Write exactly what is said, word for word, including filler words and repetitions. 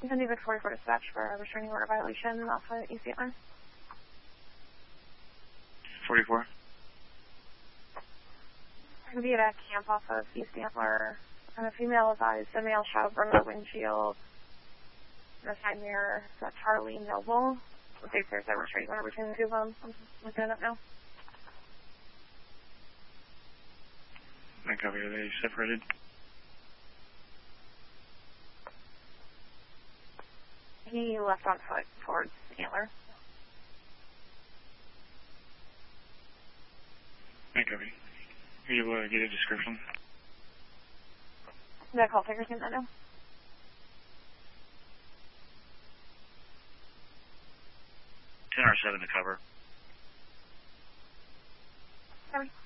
You can leave it forty-four dispatch for a restraining order violation off of East Antler. forty-four. Going to be at a camp off of East Antler, and a female advised the male shall bring the windshield and a side mirror. So Charlie Noble. I think there's a restraining order between the two of them. I'm looking it up now. I copy. Are they separated? He left on foot towards Antler. I copy. Are you able to get a description? Did I call figures in that now? ten or seven to cover. Sorry.